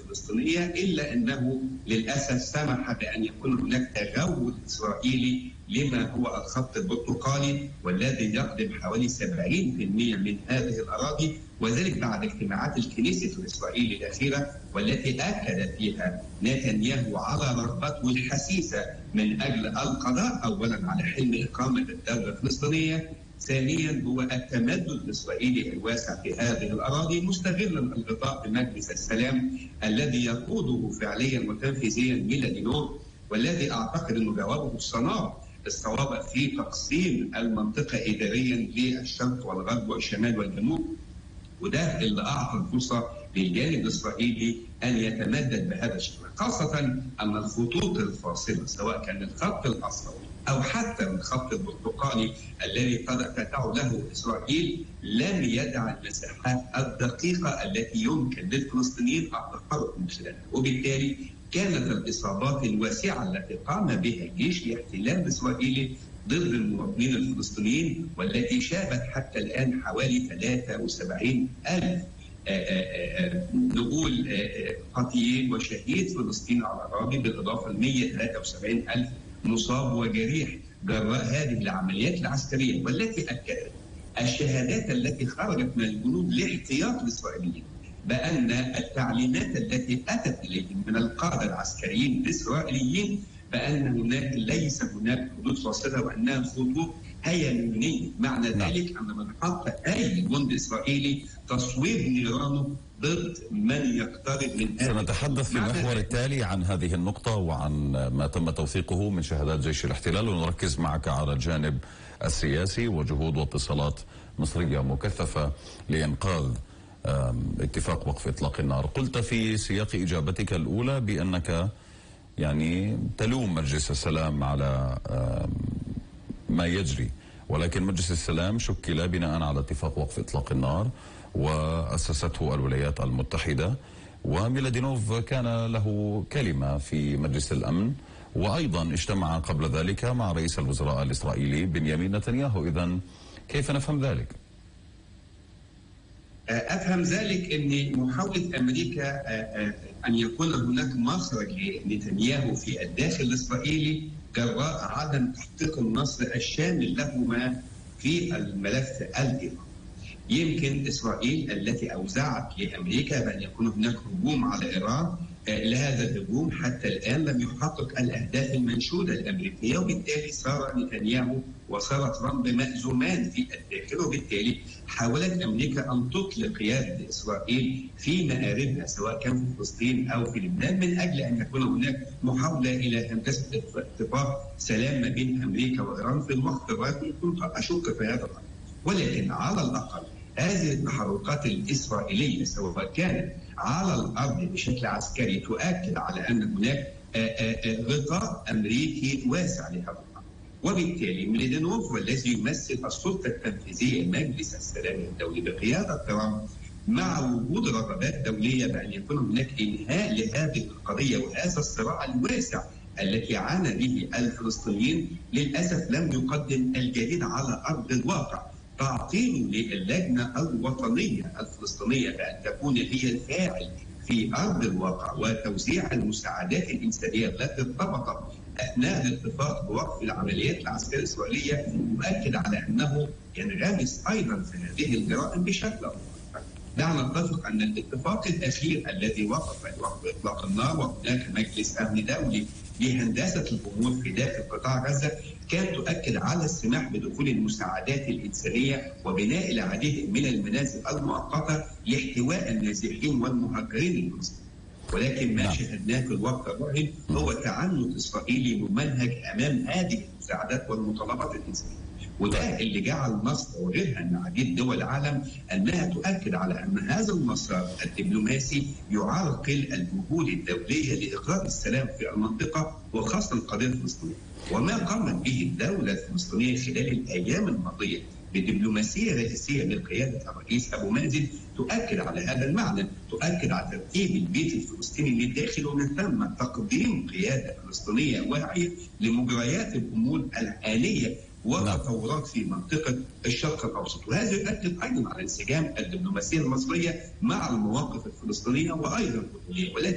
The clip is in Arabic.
الفلسطينية، إلا أنه للأسف سمح بأن يكون هناك تجول إسرائيلي لما هو الخط البرتقالي والذي يقضم حوالي 70% من هذه الأراضي، وذلك بعد اجتماعات الكنيسة الإسرائيلية الأخيرة والتي أكد فيها نتنياهو على رغبته الحسيسة من أجل القضاء أولا على حلم إقامة الدولة الفلسطينية، ثانيا هو التمدد الإسرائيلي الواسع في هذه الأراضي، مستغلا الغطاء بمجلس السلام الذي يقوده فعليا وتنفيذيا ميلادينوف، والذي أعتقد أنه جوابه الصواب في تقسيم المنطقة إداريا للشرق والغرب والشمال والجنوب، وده اللي أعطى الفرصة للجانب الإسرائيلي أن يتمدد بهذا الشكل، خاصة أن الخطوط الفاصلة سواء كان الخط الأصفر أو حتى الخط البرتقالي الذي تدع له إسرائيل لم يدع المساحات الدقيقة التي يمكن للفلسطينيين التحرك من خلالها، وبالتالي كانت الإصابات الواسعة التي قام بها جيش الاحتلال الإسرائيلي ضد المواطنين الفلسطينيين والتي شابت حتى الآن حوالي 73,000 نقول قتيل وشهيد فلسطين على الأراضي، بالإضافة ل 173,000 مصاب وجريح جراء هذه العمليات العسكرية، والتي أكدت الشهادات التي خرجت من الجنود لاحتياط الإسرائيليين بأن التعليمات التي أتت إليهم من القادة العسكريين الإسرائيليين بأن هناك ليس هناك حدود فاصلة وأنها خطوط هيمنية، معنى ذلك أن من حق أي جند إسرائيلي تصويب نيرانه ضد من يقترب من هذا. سنتحدث في المحور التالي عن هذه النقطة وعن ما تم توثيقه من شهادات جيش الاحتلال، ونركز معك على الجانب السياسي وجهود واتصالات مصرية مكثفة لإنقاذ اتفاق وقف إطلاق النار. قلت في سياق إجابتك الأولى بأنك يعني تلوم مجلس السلام على ما يجري، ولكن مجلس السلام شكل بناء على اتفاق وقف إطلاق النار وأسسته الولايات المتحدة، وميلادينوف كان له كلمة في مجلس الأمن، وأيضا اجتمع قبل ذلك مع رئيس الوزراء الإسرائيلي بنيامين نتنياهو. إذن كيف نفهم ذلك؟ أفهم ذلك أن محاولة أمريكا أن يكون هناك مخرج لنتنياهو في الداخل الإسرائيلي جراء عدم تحقيق النصر الشامل لهما في الملف الإيراني. يمكن إسرائيل التي أوزعت لأمريكا بأن يكون هناك هجوم على إيران، لهذا الهجوم حتى الآن لم يحقق الأهداف المنشودة الأمريكية، وبالتالي صار نتنياهو وصار ترامب مأزومان في الداخل، وبالتالي حاولت أمريكا أن تطلق يد إسرائيل في مآربها سواء كان في فلسطين أو في لبنان من أجل أن يكون هناك محاولة إلى هندسة اتفاق سلام ما بين أمريكا وإيران في الوقت الراهن. كنت أشك في هذا الأمر، ولكن على الأقل هذه التحركات الإسرائيلية سواء كانت على الأرض بشكل عسكري تؤكد على أن هناك غطاء أمريكي واسع لهذا الأمر، وبالتالي ميلادينوف والذي يمثل السلطة التنفيذية مجلس السلام الدولي بقيادة ترامب مع وجود رغبات دولية بأن يكون هناك إنهاء لهذه القضية وهذا الصراع الواسع التي عانى به الفلسطينيين، للأسف لم يقدم الجديد على أرض الواقع. تعطيل للجنة الوطنية الفلسطينية بأن تكون هي الفاعل في أرض الواقع وتوزيع المساعدات الإنسانية التي ارتبطت أثناء الاتفاق بوقف العمليات العسكرية الإسرائيلية يؤكد على أنه ينغمس أيضا في هذه الجرائم بشكل أخر. دعنا نتفق أن الاتفاق الأخير الذي وقف إطلاق النار وهناك مجلس أمن دولي لهندسة الأمور في داخل قطاع غزة كانت تؤكد على السماح بدخول المساعدات الإنسانية وبناء العديد من المنازل المؤقتة لاحتواء النازحين والمهاجرين المسلمين، ولكن ما شاهدناه في الوقت الراهن هو تعنت إسرائيلي ممنهج أمام هذه المساعدات والمطالبات الإنسانية، وده اللي جعل مصر وغيرها من عديد دول العالم أنها تؤكد على أن هذا المسار الدبلوماسي يعرقل الجهود الدولية لإقرار السلام في المنطقة وخاصة القضية الفلسطينية. وما قامت به الدولة الفلسطينية خلال الأيام الماضية بدبلوماسية رئيسية بقيادة الرئيس أبو مازن تؤكد على هذا المعنى، تؤكد على ترتيب البيت الفلسطيني للداخل، ومن ثم تقديم قيادة فلسطينية واعية لمجريات الأمور الحالية وتطورات في منطقة الشرق الأوسط، وهذا يؤكد أيضا على انسجام الدبلوماسية المصرية مع المواقف الفلسطينية وأيضا الدولية. ولكن